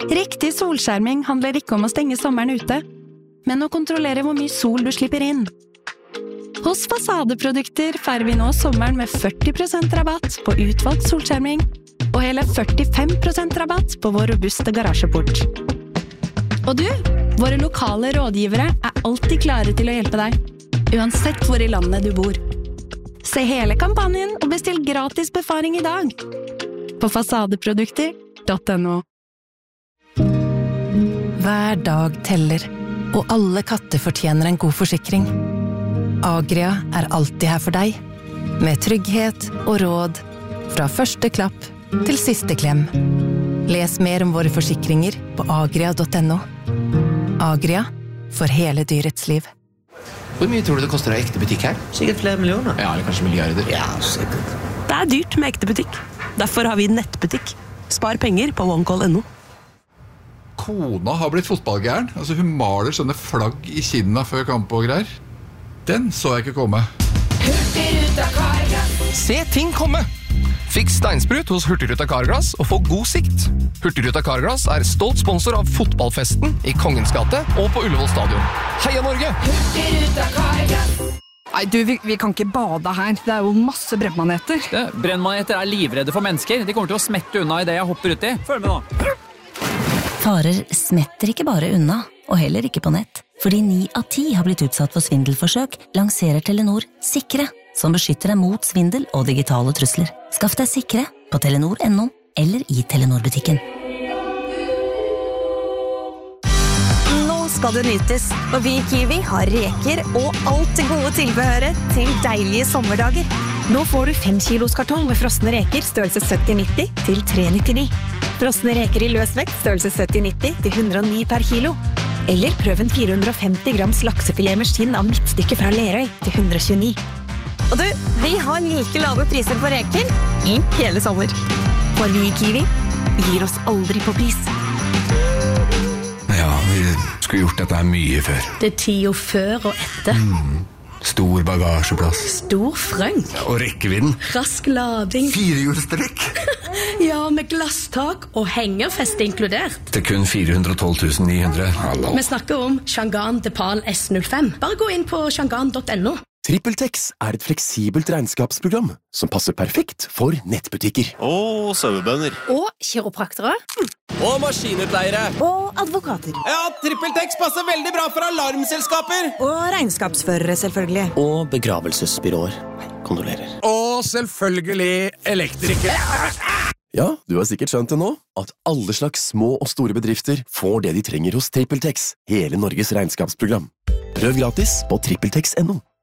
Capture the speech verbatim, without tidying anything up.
Riktig solskjerming handler ikke om å stenge sommeren ute, men å kontrollere hvor mye sol du slipper inn. Hos Fasadeprodukter feirer vi nå sommeren med førti prosent rabatt på utvalgt solskjerming, og hele førtifem prosent rabatt på vår robuste garasjeport. Og du, våre lokale rådgivere er alltid klare til å hjelpe deg, uansett hvor i landet du bor. Se hele kampanjen og bestill gratis befaring i dag på fasadeprodukter punktum no. Hver dag teller, og alle katter fortjener en god forsikring. Agria er alltid her for deg, med trygghet og råd fra første klapp til siste klem. Les mer om våre forsikringer på agria punktum no. Agria, for hele dyrets liv. Hvor mye tror du det koster å ha ekte butikk her? Sikkert flere millioner. Ja, eller kanskje milliarder. Ja, sikkert. Det er dyrt med ekte butikk. Derfor har vi nettbutikk. Spar penger på onecall punktum no. Kona har blitt fotballgæren. Altså, hun maler sånne flagg i kinna før kamp og greier. Den så jeg ikke komme. Hurtigruta Carglass. Se ting komme! Fiks steinsprut hos Hurtigruta Carglass og få god sikt. Hurtigruta Carglass er stolt sponsor av fotballfesten i Kongens gate og på Ullevål stadion. Heia Norge! Hurtigruta Carglass. Nei, du, vi, vi kan ikke bade her. Det er jo masse brennmaneter. Brennmaneter er livredde for mennesker. De kommer til å smette unna i det jeg hopper ut i. Følg med nå. Farer smetter ikke bare unna, og heller ikke på nett. Fordi ni av ti har blitt utsatt for svindelforsøk, lanserer Telenor Sikre, som beskytter deg mot svindel og digitale trusler. Skaff deg Sikre på telenor punktum no eller i Telenor-butikken. Nå skal det nytes, og vi i Kiwi har reker og alt det gode tilbehøret til deilige sommerdager. Nå får du fem kilos kartong med frosne reker størrelse sytti nitti til tre nittini. Frosne reker i løsvekt størrelse sytti nitti til hundre og ni per kilo. Eller prøv en fire hundre og femti grams laksefilet med skinn av midtstykke fra Lerøy til hundre og tjueni. Og du, vi har like lave priser på reker i hele sommer. For vi i Kiwi gir oss aldri på pris. Ja, vi skulle gjort dette her mye før. Det er tida før og etter. Mm. Stor bagasjeplass. Stor frønk. Ja, og rekkevidden. Rask lading. Firehjulstrekk. Ja, med glasstak og hengerfeste inkludert. Til kun fire hundre og tolv tusen ni hundre. Hallo. Vi snakker om Shangan Depal S null fem. Bare gå inn på shangan punktum no. TrippelTex er et fleksibelt regnskapsprogram som passer perfekt for nettbutikker. Og sauebønder. Og kiropraktere. Og maskinutleiere. Og advokater. Ja, TrippelTex passer veldig bra for alarmselskaper. Og regnskapsførere, selvfølgelig. Og begravelsesbyråer. Kondolerer. Og selvfølgelig elektrikere. Ja, du har sikkert skjønt det nå, at alle slags små og store bedrifter får det de trenger hos TrippelTex, hele Norges regnskapsprogram. Prøv gratis på trippeltex punktum no.